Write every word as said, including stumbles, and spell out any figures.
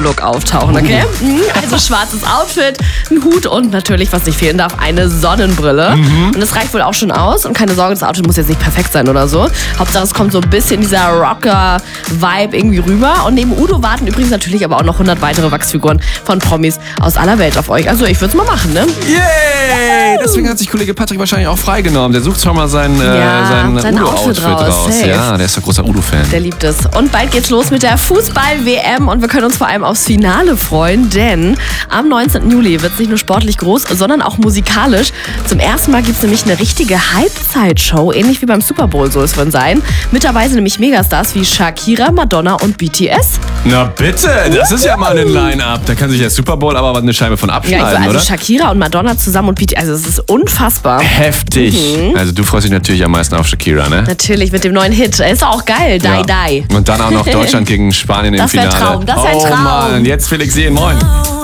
Urlaub-Look auftauchen, okay? Mhm. Also schwarzes Outfit, ein Hut und natürlich, was nicht fehlen darf, eine Sonnenbrille. Mhm. Und das reicht wohl auch schon aus. Und keine Sorge, das Outfit muss jetzt nicht perfekt sein oder so. Hauptsache, es kommt so ein bisschen dieser Rocker-Vibe irgendwie rüber. Und neben Udo warten übrigens natürlich aber auch noch hundert weitere Wachsfiguren von Promis aus aller Welt auf euch. Also ich würde es mal machen, ne? Yay! Deswegen hat sich Kollege Patrick wahrscheinlich auch freigenommen. Der sucht schon mal sein, ja, äh, sein, sein Udo-Outfit Outfit raus. raus. Safe. Ja, der ist ein großer Udo-Fan. Der liebt es. Und bald geht's los mit der Fußball-W M und wir können uns vor allem aufs Finale freuen, denn am neunzehnten Juli wird es nicht nur sportlich groß, sondern auch musikalisch. Zum ersten Mal gibt es nämlich eine richtige Halbzeitshow, ähnlich wie beim Super Bowl soll es wohl sein. Mit dabei sind nämlich Megastars wie Shakira, Madonna und B T S. Na bitte, das ist ja mal ein Line-Up. Da kann sich der Super Bowl aber eine Scheibe von abschneiden, ja, also oder? Shakira und Madonna zusammen und B T S, also es ist unfassbar. Heftig. Mhm. Also du freust dich natürlich am meisten auf Shakira, ne? Natürlich mit dem neuen Hit. Ist auch geil, Die Ja. Die. Und dann auch noch Deutschland gegen Spanien im Das wär Finale. Traum, das wär oh Traum. Mann, jetzt Felix Sehen, moin.